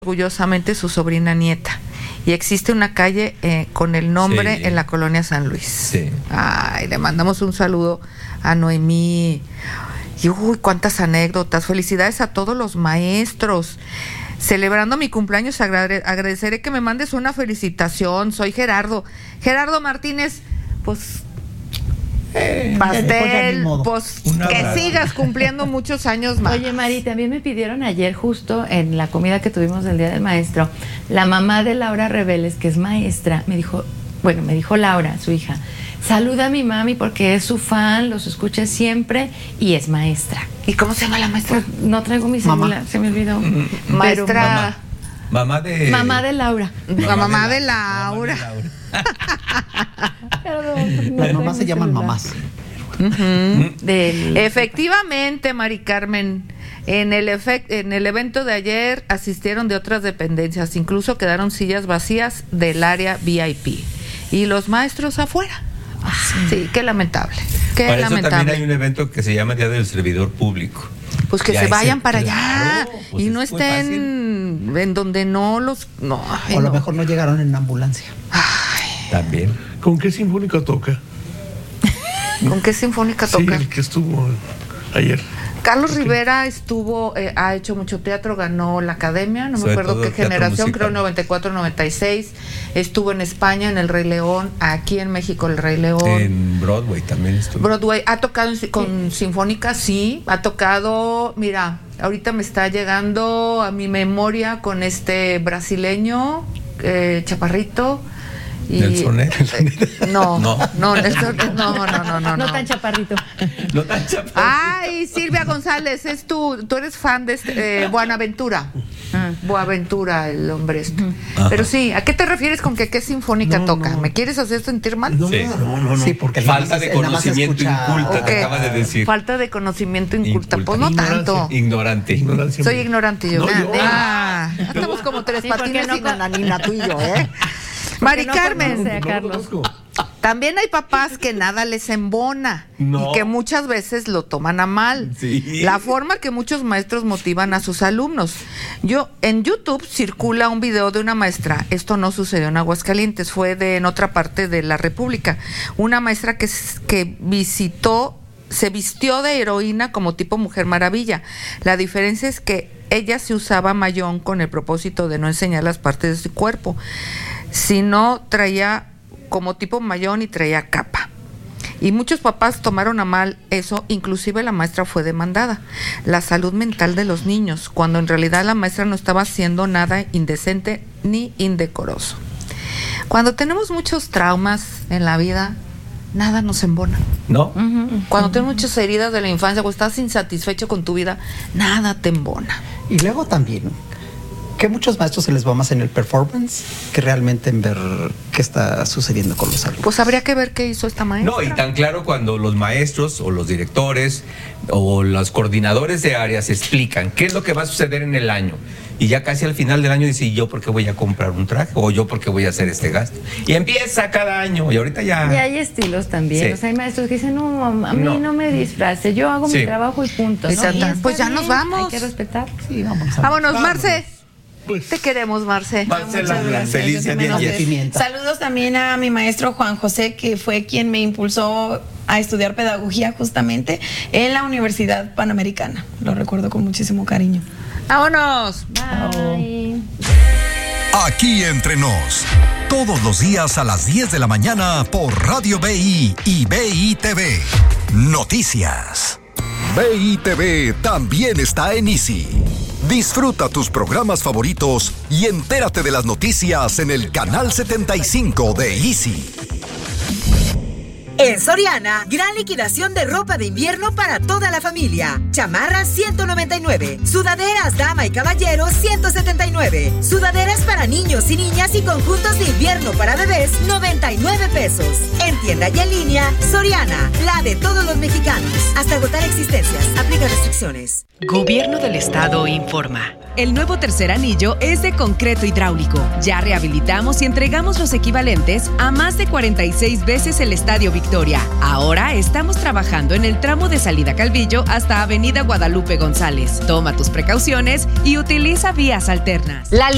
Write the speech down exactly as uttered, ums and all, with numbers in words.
orgullosamente su sobrina nieta. Y existe una calle eh, con el nombre sí. en la colonia San Luis. Sí. Ay, le mandamos un saludo a Noemí. Y uy, cuántas anécdotas. Felicidades a todos los maestros. Celebrando mi cumpleaños, agrade- agradeceré que me mandes una felicitación. Soy Gerardo. Gerardo Martínez, pues... Eh, pastel, pues Una que brava. sigas cumpliendo muchos años más. Oye, Mari, también me pidieron ayer, justo en la comida que tuvimos el Día del Maestro, la mamá de Laura Reveles, que es maestra, me dijo, bueno, me dijo Laura, su hija, saluda a mi mami porque es su fan, los escucha siempre y es maestra. ¿Y cómo se llama la maestra? Pues no traigo mi Mamá. celular, se me olvidó. Mm, Pero maestra. Mamá. Mamá de... Mamá de Laura. La mamá de Laura. Laura. Perdón, no Las traigo mamás se mi llaman celular. mamás. Ujú. Del- Efectivamente, Mari Carmen, en el, efec- en el evento de ayer asistieron de otras dependencias, incluso quedaron sillas vacías del área V I P y los maestros afuera. Sí, qué lamentable, qué Para eso lamentable. también hay un evento que se llama Día del Servidor Público. Pues que Y se ahí vayan se- para claro, allá pues y es no muy estén en donde no los... No, ay, O a lo no. mejor no llegaron en ambulancia. Ay, También. ¿Con qué sinfónica toca? ¿con qué sinfónica Sí, toca? el que estuvo ayer. Carlos Rivera estuvo, eh, ha hecho mucho teatro, ganó la academia, no me Sobre acuerdo todo qué teatro generación, musical. creo noventa y cuatro, noventa y seis, estuvo en España en El Rey León, aquí en México El Rey León, En Broadway también estuvo. Broadway, ha tocado en si- con Sinfónica, sí, ha tocado, mira, ahorita me está llegando a mi memoria con este brasileño, eh, chaparrito, y, Nelson, ¿eh? eh, no, no, No. no, Nelson, no, no, no, no, No, no. tan chaparrito. No tan chaparro. Ay, Silvia González, es tú, tú eres fan de este, eh, Buenaventura. Ah. Buenaventura, el hombre este. Ajá. Pero sí, ¿a qué te refieres con que qué sinfónica No, toca? no. ¿Me quieres hacer sentir mal? No, Sí. no, no, no. Sí, porque él Falta nada más- de él nada más conocimiento escucha- inculta, Ok. te acaba de decir. Falta de conocimiento inculta. Inculta. Pues no tanto. Ignorante. Ignorancia. Soy ignorante yo. No, yo. Ah, ya estamos como tres Sí, porque patines no y con- nananina tú y yo, ¿eh? Mari no Carmen. conoce a No lo Carlos. conozco. También hay papás que nada les embona No. y que muchas veces lo toman a mal. Sí. La forma que muchos maestros motivan a sus alumnos. Yo en YouTube circula un video de una maestra. Esto no sucedió en Aguascalientes, fue de en otra parte de la República. Una maestra que s- que visitó, se vistió de heroína como tipo Mujer Maravilla. La diferencia es que ella se usaba mayón con el propósito de no enseñar las partes de su cuerpo, sino traía como tipo mayón y traía capa. Y muchos papás tomaron a mal eso, inclusive la maestra fue demandada. La salud mental de los niños, cuando en realidad la maestra no estaba haciendo nada indecente ni indecoroso. Cuando tenemos muchos traumas en la vida, nada nos embona. ¿No? Cuando tienes muchas heridas de la infancia, cuando estás insatisfecho con tu vida, nada te embona. Y luego también, que muchos maestros se les va más en el performance que realmente en ver qué está sucediendo con los alumnos. Pues habría que ver qué hizo esta maestra. No, y tan claro cuando los maestros o los directores o los coordinadores de áreas explican qué es lo que va a suceder en el año. Y ya casi al final del año dice, ¿y yo por qué voy a comprar un traje? O yo por qué voy a hacer este gasto. Y empieza cada año. Y ahorita ya... Y hay estilos también. Sí. O sea, hay maestros que dicen, no, a mí No. no, me disfrace, yo hago Sí. mi trabajo y punto. ¿no? Exacto. Y está Pues ya bien, nos vamos. Hay que respetar. Sí, vamos a Vámonos, Marce. Pues, Te queremos, Marce. Marcela, Muchas gracias, feliz yo día también de a ayer. ustedes. Pimienta. Saludos también a mi maestro Juan José, que fue quien me impulsó a estudiar pedagogía justamente en la Universidad Panamericana. Lo recuerdo con muchísimo cariño. Vámonos. Bye. Aquí entre nos, todos los días a las diez de la mañana por Radio B I y B I T V. Noticias. B I T V también está en Easy. Disfruta tus programas favoritos y entérate de las noticias en el canal setenta y cinco de Easy. En Soriana, gran liquidación de ropa de invierno para toda la familia. Chamarras ciento noventa y nueve, sudaderas dama y caballero ciento setenta y nueve, sudaderas para niños y niñas y conjuntos de invierno para bebés noventa y nueve pesos. En tienda y en línea, Soriana, la de todos los mexicanos. Hasta agotar existencias, aplica restricciones. Gobierno del Estado informa. El nuevo tercer anillo es de concreto hidráulico. Ya rehabilitamos y entregamos los equivalentes a más de cuarenta y seis veces el Estadio Victoria. Ahora estamos trabajando en el tramo de Salida Calvillo hasta Avenida Guadalupe González. Toma tus precauciones y utiliza vías alternas. La